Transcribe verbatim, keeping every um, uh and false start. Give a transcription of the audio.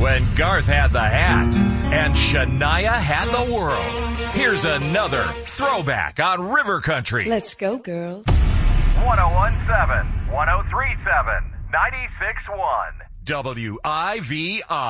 when Garth had the hat and Shania had the world. Here's another throwback on River Country. Let's go, girls. one oh one point seven, one oh three point seven, ninety-six point one. W I V I.